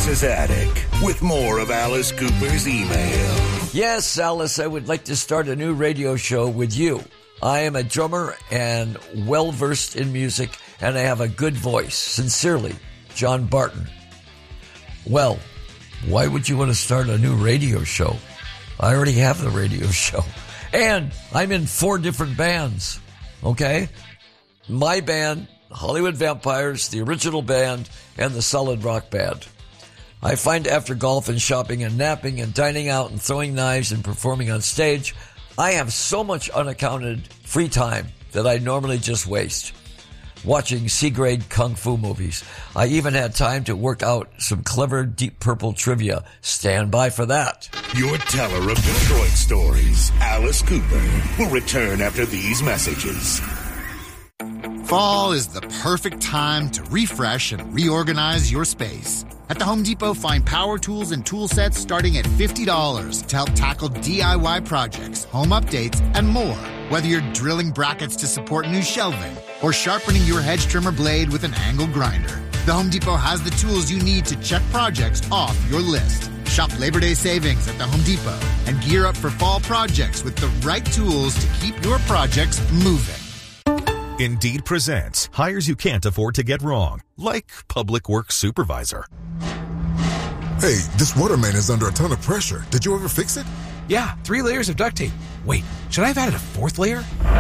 Alice's Attic with more of Alice Cooper's email. Yes, Alice, I would like to start a new radio show with you. I am a drummer and well-versed in music, and I have a good voice. Sincerely, John Barton. Well, why would you want to start a new radio show? I already have the radio show. And I'm in 4 different bands, okay? My band, Hollywood Vampires, the original band, and the Solid Rock Band. I find after golf and shopping and napping and dining out and throwing knives and performing on stage, I have so much unaccounted free time that I normally just waste. Watching C-grade kung fu movies. I even had time to work out some clever Deep Purple trivia. Stand by for that. Your teller of Detroit stories, Alice Cooper, will return after these messages. Fall is the perfect time to refresh and reorganize your space. At the Home Depot, find power tools and tool sets starting at $50 to help tackle DIY projects, home updates, and more. Whether you're drilling brackets to support new shelving or sharpening your hedge trimmer blade with an angle grinder, the Home Depot has the tools you need to check projects off your list. Shop Labor Day savings at the Home Depot and gear up for fall projects with the right tools to keep your projects moving. Indeed presents hires you can't afford to get wrong, like public works supervisor. Hey, this water main is under a ton of pressure. Did you ever fix it? Yeah, 3 layers of duct tape. Wait, should I have added a 4th layer?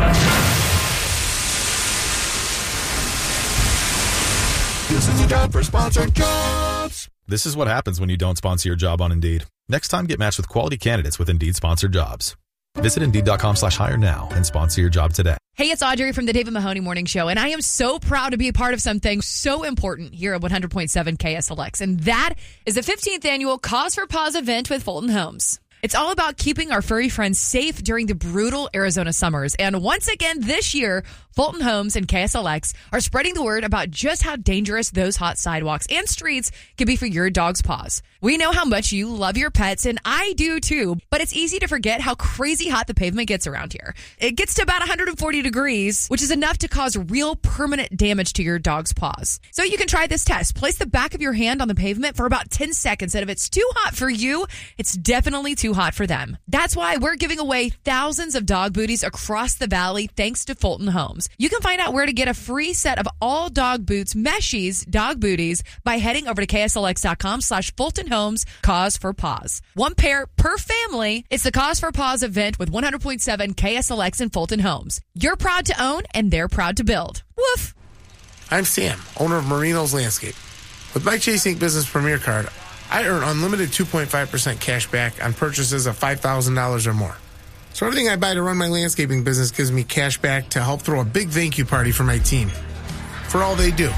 This is a job for sponsored jobs. This is what happens when you don't sponsor your job on Indeed. Next time, get matched with quality candidates with Indeed sponsored jobs. Visit Indeed.com/hire now and sponsor your job today. Hey, it's Audrey from the David Mahoney Morning Show, and I am so proud to be a part of something so important here at 100.7 KSLX, and that is the 15th annual Cause for Pause event with Fulton Homes. It's all about keeping our furry friends safe during the brutal Arizona summers. And once again this year, Fulton Homes and KSLX are spreading the word about just how dangerous those hot sidewalks and streets can be for your dog's paws. We know how much you love your pets, and I do too, but it's easy to forget how crazy hot the pavement gets around here. It gets to about 140 degrees, which is enough to cause real permanent damage to your dog's paws. So you can try this test. Place the back of your hand on the pavement for about 10 seconds, and if it's too hot for you, it's definitely too hot for them. That's why we're giving away thousands of dog booties across the valley thanks to Fulton Homes. You can find out where to get a free set of all dog boots, Meshies, dog booties by heading over to KSLX.com/Fulton Homes Cause for Paws. 1 pair per family. It's the Cause for Paws event with 100.7 KSLX and Fulton Homes. You're proud to own and they're proud to build. Woof. I'm Sam, owner of Marino's Landscape. With my Chase Ink Business Premier Card, I earn unlimited 2.5% cash back on purchases of $5,000 or more. So everything I buy to run my landscaping business gives me cash back to help throw a big thank you party for my team. For all they do.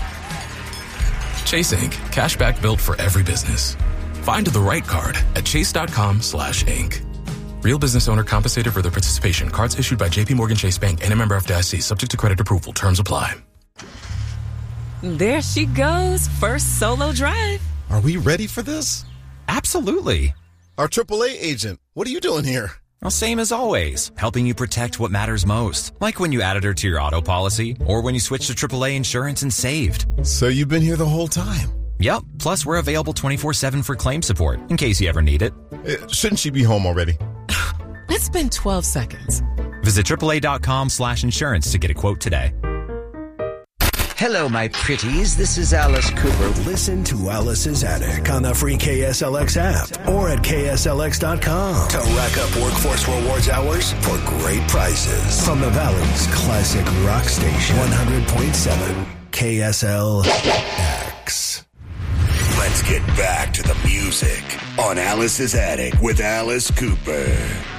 Chase Ink. Cashback built for every business. Find the right card at chase.com/ink. Real business owner compensated for their participation. Cards issued by JP Morgan Chase Bank and a member FDIC. Subject to credit approval. Terms apply. There she goes. First solo drive. Are we ready for this? Absolutely. Our AAA agent, what are you doing here? Well, same as always, helping you protect what matters most. Like when you added her to your auto policy, or when you switched to AAA insurance and saved. So you've been here the whole time? Yep. Plus, we're available 24/7 for claim support, in case you ever need it. Shouldn't she be home already? It's been 12 seconds. Visit AAA.com/insurance to get a quote today. Hello, my pretties. This is Alice Cooper. Listen to Alice's Attic on the free KSLX app or at KSLX.com to rack up workforce rewards hours for great prices. From the Valley's classic rock station, 100.7 KSLX. Let's get back to the music on Alice's Attic with Alice Cooper.